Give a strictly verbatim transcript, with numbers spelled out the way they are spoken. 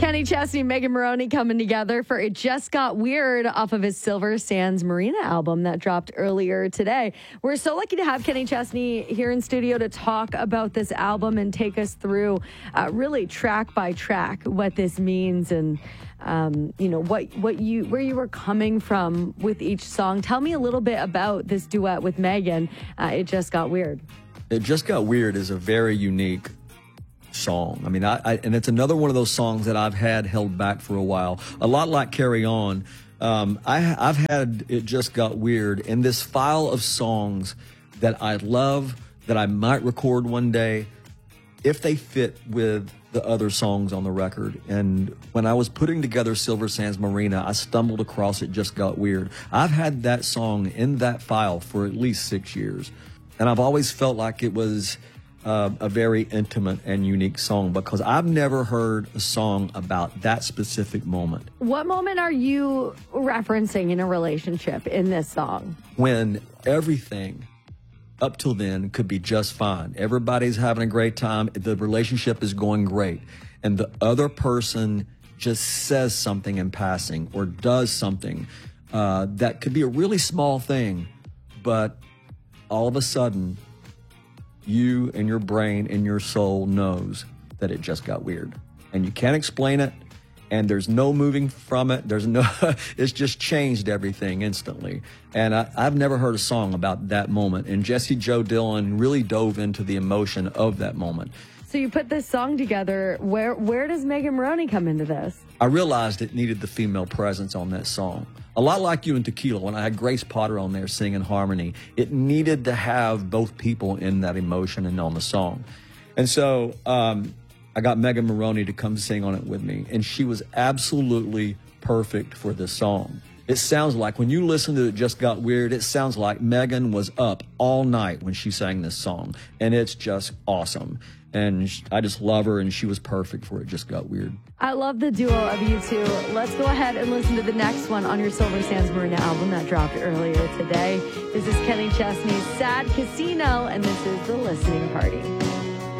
Kenny Chesney and Megan Moroney coming together for It Just Got Weird off of his Silver Sands Marina album that dropped earlier today. We're so lucky to have Kenny Chesney here in studio to talk about this album and take us through uh, really track by track what this means and um, you know what what you where you were coming from with each song. Tell me a little bit about this duet with Megan. Uh, It Just Got Weird. It Just Got Weird is a very unique song. I mean, I, I and it's another one of those songs that I've had held back for a while. A lot like Carry On. Um, I, I've had It Just Got Weird in this file of songs that I love, that I might record one day if they fit with the other songs on the record. And when I was putting together Silver Sands Marina, I stumbled across It Just Got Weird. I've had that song in that file for at least six years. And I've always felt like it was Uh, a very intimate and unique song because I've never heard a song about that specific moment. What moment are you referencing in a relationship in this song? When everything up till then could be just fine. Everybody's having a great time. The relationship is going great. And the other person just says something in passing or does something uh, that could be a really small thing, but all of a sudden, you and your brain and your soul knows that it just got weird. And you can't explain it, and there's no moving from it. There's no, it's just changed everything instantly. And I, I've never heard a song about that moment. And Jessie Jo Dillon really dove into the emotion of that moment. So you put this song together. Where where does Megan Moroney come into this? I realized it needed the female presence on that song. A lot like you and Tequila, when I had Grace Potter on there singing harmony, it needed to have both people in that emotion and on the song. And so um, I got Megan Moroney to come sing on it with me, and she was absolutely perfect for this song. It sounds like, when you listen to It Just Got Weird, it sounds like Megan was up all night when she sang this song, and it's just awesome. And I just love her, and she was perfect for It Just Got Weird. I love the duo of you two. Let's go ahead and listen to the next one on your Silver Sands Marina album that dropped earlier today. This is Kenny Chesney's Sad Casino, and this is The Listening Party.